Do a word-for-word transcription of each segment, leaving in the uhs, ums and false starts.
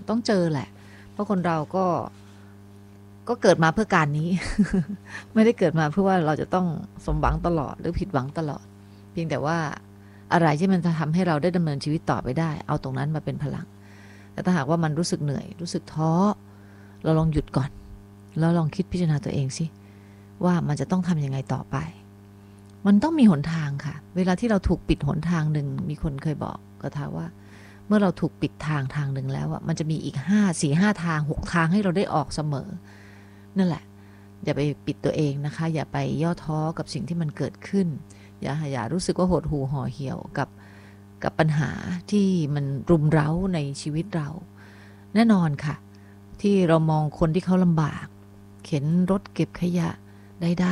ต้องเจอแหละเพราะคนเราก็ก็เกิดมาเพื่อการนี้ ไม่ได้เกิดมาเพื่อว่าเราจะต้องสมหวังตลอดหรือผิดหวังตลอดเพียงแต่ว่าอะไรที่มันจะทำให้เราได้ดำเนินชีวิตต่อไปได้เอาตรงนั้นมาเป็นพลังแต่ถ้าหากว่ามันรู้สึกเหนื่อยรู้สึกท้อเราลองหยุดก่อนแล้วลองคิดพิจารณาตัวเองสิว่ามันจะต้องทำยังไงต่อไปมันต้องมีหนทางค่ะเวลาที่เราถูกปิดหนทางหนึ่งมีคนเคยบอกก็ถามว่าเมื่อเราถูกปิดทางทางหนึ่งแล้วอ่ะมันจะมีอีกห้าสี่ห้าทางหกทางให้เราได้ออกเสมอนั่นแหละอย่าไปปิดตัวเองนะคะอย่าไปย่อท้อกับสิ่งที่มันเกิดขึ้นอย่าอย่ารู้สึกว่าหดหู่ห่อเหี่ยวกับกับปัญหาที่มันรุมเร้าในชีวิตเราแน่นอนค่ะที่เรามองคนที่เขาลำบากเข็นรถเก็บขยะใด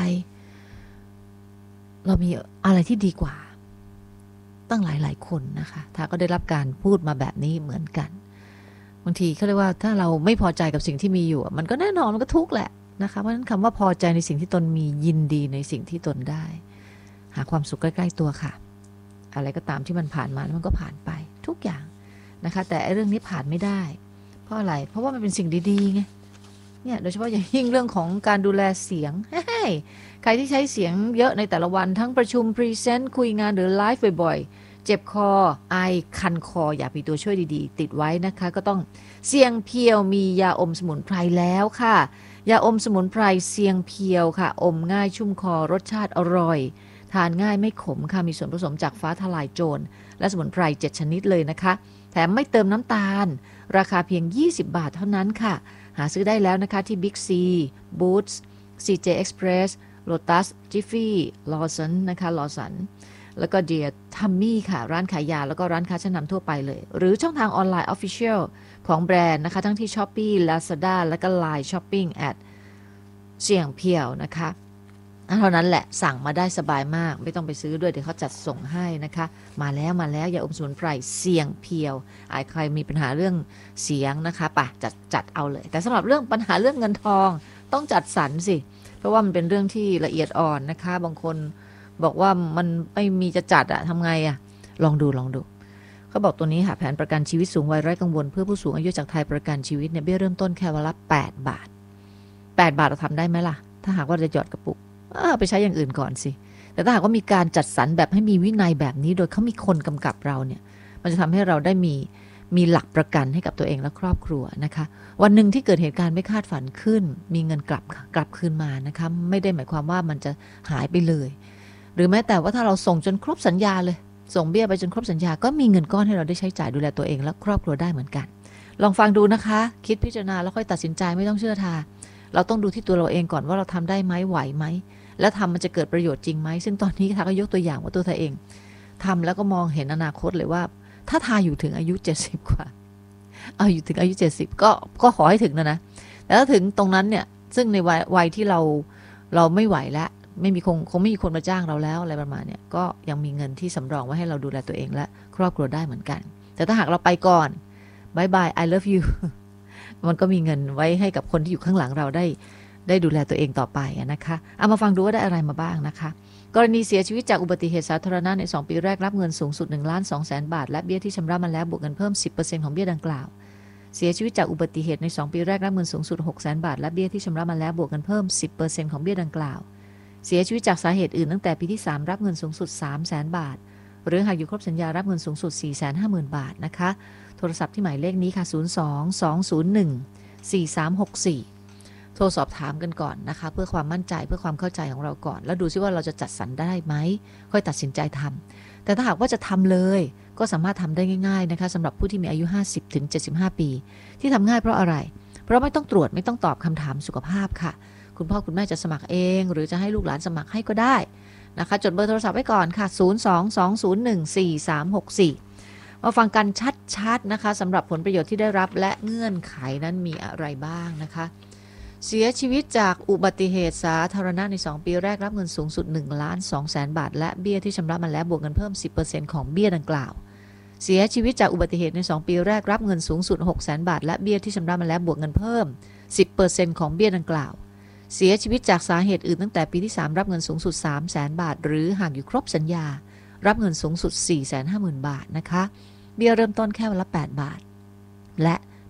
ๆเรามีอะไรที่ดีกว่าตั้งหลายๆคนนะคะถ้าก็ได้รับการพูดมาแบบนี้เหมือนกันบางทีเขาเรียกว่าถ้าเราไม่พอใจกับสิ่งที่มีอยู่มันก็แน่นอนมันก็ทุกข์แหละนะคะเพราะฉะนั้นคำว่าพอใจในสิ่งที่ตนมียินดีในสิ่งที่ตนได้หาความสุขใกล้ๆตัวค่ะอะไรก็ตามที่มันผ่านมาแล้วมันก็ผ่านไปทุกอย่างนะคะแต่เรื่องนี้ผ่านไม่ได้เพราะอะไรเพราะว่ามันเป็นสิ่งดีๆไงเนี่ยโดยเฉพาะอย่างยิ่งเรื่องของการดูแลเสียงใครที่ใช้เสียงเยอะในแต่ละวันทั้งประชุมพรีเซนต์คุยงานหรือไลฟ์บ่อยๆเจ็บคอไอคันคออยากมีตัวช่วยดีๆติดไว้นะคะก็ต้องเสียงเพียวมียาอมสมุนไพรแล้วค่ะยาอมสมุนไพรเสียงเพียวค่ะอมง่ายชุ่มคอรสชาติอร่อยทานง่ายไม่ขมค่ะมีส่วนผสมจากฟ้าทลายโจรและสมุนไพรเจ็ดชนิดเลยนะคะแถมไม่เติมน้ำตาลราคาเพียงยี่สิบบาทเท่านั้นค่ะหาซื้อได้แล้วนะคะที่ Big C Boots ซี เจ Express Lotus Jiffy Lawson นะคะ Lawson แล้วก็ Dear Tummy ค่ะร้านขายยาแล้วก็ร้านค้าชั้นนำทั่วไปเลยหรือช่องทางออนไลน์ Official ของแบรนด์นะคะทั้งที่ Shopee Lazada แล้วก็ Line Shopping at เสี่ยงเพียวนะคะเท่านั้นแหละสั่งมาได้สบายมากไม่ต้องไปซื้อด้วยเดี๋ยวเขาจัดส่งให้นะคะมาแล้วมาแล้วยาอมสมุนไพรเสี่ยงเพียวไอ้ใครมีปัญหาเรื่องเสียงนะคะป่ะจัดจัดเอาเลยแต่สำหรับเรื่องปัญหาเรื่องเงินทองต้องจัดสรรสิเพราะว่ามันเป็นเรื่องที่ละเอียดอ่อนนะคะบางคนบอกว่ามันไม่มีจะจัดอะทำไงอะลองดูลองดูเขาบอกตัวนี้ค่ะแผนประกันชีวิตสูงวัยไร้กังวลเพื่อผู้สูงอายุจากไทยประกันชีวิตเนี่ยเบี้ยเริ่มต้นแค่วันละแปดบาทแปดบาทเราทำได้ไหมล่ะถ้าหากว่าจะหยอดกระปุกไปใช้อย่างอื่นก่อนสิแต่ถ้าหากว่ามีการจัดสรรแบบให้มีวินัยแบบนี้โดยเขามีคนกำกับเราเนี่ยมันจะทำให้เราได้มีมีหลักประกันให้กับตัวเองและครอบครัวนะคะวันหนึ่งที่เกิดเหตุการณ์ไม่คาดฝันขึ้นมีเงินกลับกลับคืนมานะคะไม่ได้หมายความว่ามันจะหายไปเลยหรือแม้แต่ว่าถ้าเราส่งจนครบสัญญาเลยส่งเบี้ยไปจนครบสัญญาก็มีเงินก้อนให้เราได้ใช้จ่ายดูแลตัวเองและครอบครัวได้เหมือนกันลองฟังดูนะคะคิดพิจารณาแล้วค่อยตัดสินใจไม่ต้องเชื่อทาเราต้องดูที่ตัวเราเองก่อนว่าเราทำได้ไหมไหวไหมแล้วทำมันจะเกิดประโยชน์จริงไหมซึ่งตอนนี้ทาก็ยกตัวอย่างว่าตัวเธอเองทำแล้วก็มองเห็นอนาคตเลยว่าถ้าทาอยู่ถึงอายุเจ็ดสิบกว่าเอาอยู่ถึงอายุเจ็ดสิบก็ก็ขอให้ถึงนะนะแต่ถ้าถึงตรงนั้นเนี่ยซึ่งในวัยวัยที่เราเราไม่ไหวแล้วไม่มีคงคงไม่มีคนมาจ้างเราแล้วอะไรประมาณเนี่ยก็ยังมีเงินที่สำรองไว้ให้เราดูแลตัวเองและครอบครัวได้เหมือนกันแต่ถ้าหากเราไปก่อนบายบาย I love you มันก็มีเงินไว้ให้กับคนที่อยู่ข้างหลังเราได้ได้ดูแลตัวเองต่อไปนะคะเอามาฟังดูว่าได้อะไรมาบ้างนะคะกรณีเสียชีวิตจากอุบัติเหตุสาธารณะในสองปีแรกรับเงินสูงสุด หนึ่งล้านสองแสน บาทและเบี้ยที่ชำระมาแล้วบวกเงินเพิ่ม สิบเปอร์เซ็นต์ ของเบี้ยดังกล่าวเสียชีวิตจากอุบัติเหตุในสองปีแรกรับเงินสูงสุด หกแสน บาทและเบี้ยที่ชำระมาแล้วบวกเงินเพิ่ม สิบเปอร์เซ็นต์ ของเบี้ยดังกล่าวเสียชีวิตจากสาเหตุอื่นตั้งแต่ปีที่สามรับเงินสูงสุด สามแสน บาทหรือหากอยู่ครบสัญญารับเงินสูงสุด สี่แสนห้าหมื่น บาทนะคะโทรศัพท์ที่หมายเลขนี้ค่ะศูนย์ สอง สอง ศูนย์ หนึ่ง สี่ สาม หก สี่โทรสอบถามกันก่อนนะคะเพื่อความมั่นใจเพื่อความเข้าใจของเราก่อนแล้วดูซิว่าเราจะจัดสรรได้ไหมค่อยตัดสินใจทำแต่ถ้าหากว่าจะทำเลยก็สามารถทำได้ง่ายๆนะคะสำหรับผู้ที่มีอายุ ห้าสิบถึงเจ็ดสิบห้า ปีที่ทำง่ายเพราะอะไรเพราะไม่ต้องตรวจไม่ต้องตอบคำถามสุขภาพค่ะคุณพ่อคุณแม่จะสมัครเองหรือจะให้ลูกหลานสมัครให้ก็ได้นะคะจดเบอร์โทรศัพท์ไว้ก่อนค่ะศูนย์ สอง สอง ศูนย์ หนึ่ง สี่ สาม หก สี่มาฟังกันชัดๆนะคะสำหรับผลประโยชน์ที่ได้รับและเงื่อนไขนั้นมีอะไรบ้างนะคะเสียชีวิตจากอุบัติเหตุสาธารณะในสองปีแรกรับเงินสูงสุด หนึ่งล้านสองแสน บาทและเบี้ยที่ชำระมาแล้วบวกเงินเพิ่ม สิบเปอร์เซ็นต์ ของเบี้ยดังกล่าวเสียชีวิตจากอุบัติเหตุในสองปีแรกรับเงินสูงสุด หกแสน บาทและเบี้ยที่ชำระมาแล้วบวกเงินเพิ่ม สิบเปอร์เซ็นต์ ของเบี้ยดังกล่าวเสียชีวิตจากสาเหตุอื่นตั้งแต่ปีที่สามรับเงินสูงสุด สามแสน บาทหรือหากอยู่ครบสัญญารับเงินสูงสุด สี่แสนห้าหมื่น บาทนะคะเบี้ยเริ่มต้นแค่วันละแปดบาทและ